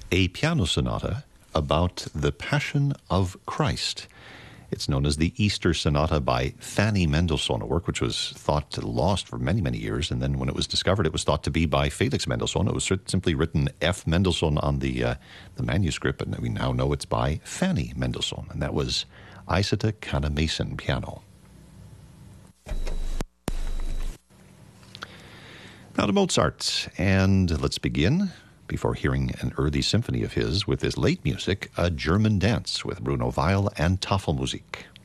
a piano sonata about the Passion of Christ. It's known as the Easter Sonata by Fanny Mendelssohn, a work which was thought lost for many, many years. And then when it was discovered, it was thought to be by Felix Mendelssohn. It was simply written F. Mendelssohn on the manuscript, but we now know it's by Fanny Mendelssohn. And that was Isata Kannemason piano. Now to Mozart, and let's begin, before hearing an early symphony of his, with his late music, A German Dance with Bruno Weil and Tafelmusik.